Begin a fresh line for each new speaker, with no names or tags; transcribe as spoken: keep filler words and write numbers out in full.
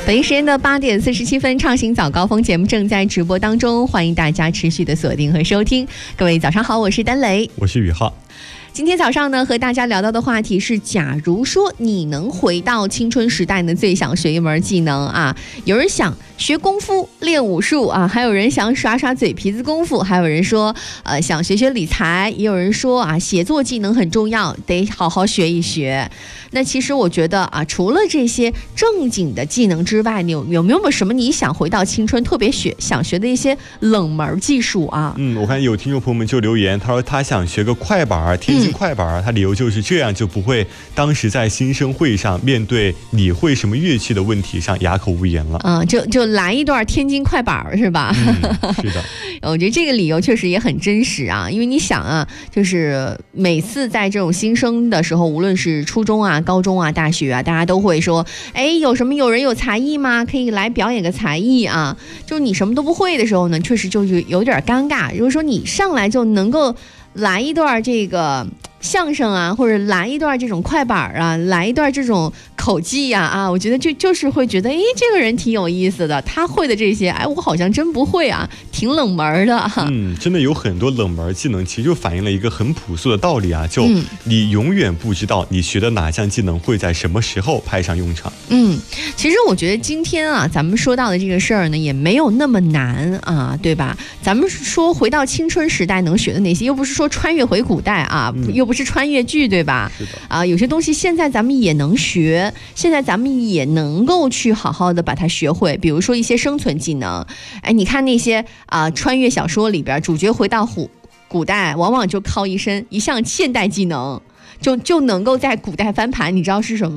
北京时间的八点四十七分，畅行早高峰节目正在直播当中，欢迎大家持续的锁定和收听。各位早上好，我是丹雷，
我是宇浩。
今天早上呢，和大家聊到的话题是，假如说你能回到青春时代呢，最想学一门技能啊。有人想学功夫、练武术啊，还有人想耍耍嘴皮子功夫，还有人说呃想学学理财，也有人说啊写作技能很重要，得好好学一学。那其实我觉得啊，除了这些正经的技能之外，你有有没有什么你想回到青春特别学想学的一些冷门技术啊？
嗯，我看有听众朋友们就留言，他说他想学个快板，天津快板，嗯、他理由就是这样就不会当时在新生会上面对你会什么乐器的问题上哑口无言了。
嗯，就就来一段天津快板是吧？
嗯，是的。
我觉得这个理由确实也很真实啊，因为你想啊，就是每次在这种新生的时候，无论是初中啊、高中啊、大学啊，大家都会说，哎，有什么有人有才艺吗？可以来表演个才艺啊。就你什么都不会的时候呢，确实就是有点尴尬。如果说你上来就能够来一段这个相声啊，或者来一段这种快板啊，来一段这种口技呀 啊, 啊，我觉得就就是会觉得，哎，这个人挺有意思的，他会的这些，哎，我好像真不会啊，挺冷门的、啊。
嗯，真的有很多冷门技能，其实就反映了一个很朴素的道理啊，就你永远不知道你学的哪项技能会在什么时候派上用场。
嗯，其实我觉得今天啊，咱们说到的这个事儿呢，也没有那么难啊，对吧？咱们说回到青春时代能学的那些，又不是说穿越回古代啊，嗯、又不是穿越剧，对吧？
是的
啊，有些东西现在咱们也能学，现在咱们也能够去好好的把它学会。比如说一些生存技能，哎，你看那些啊穿越小说里边，主角回到古古代，往往就靠一身一项现代技能，就就能够在古代翻盘。你知道是什么？